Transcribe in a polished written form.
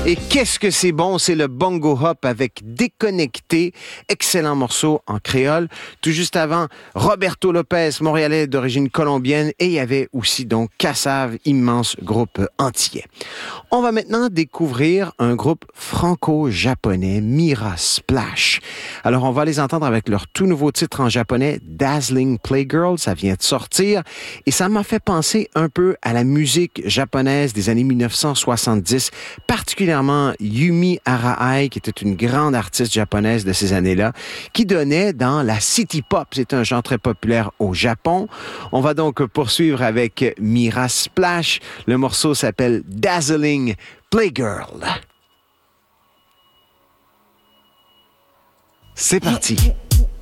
Et qu'est-ce que c'est bon, c'est le Bongo Hop avec Déconnecté, excellent morceau en créole. Tout juste avant, Roberto Lopez, montréalais d'origine colombienne, et il y avait aussi donc Kassav, immense groupe antillais. On va maintenant découvrir un groupe franco-japonais, Mira Splash. Alors on va les entendre avec leur tout nouveau titre en japonais, Dazzling Playgirl, ça vient de sortir, et ça m'a fait penser un peu à la musique japonaise des années 1970, particulièrement Yumi Arai, qui était une grande artiste japonaise de ces années-là, qui donnait dans la city pop. C'est un genre très populaire au Japon. On va donc poursuivre avec Mira Splash. Le morceau s'appelle Dazzling Playgirl. C'est parti.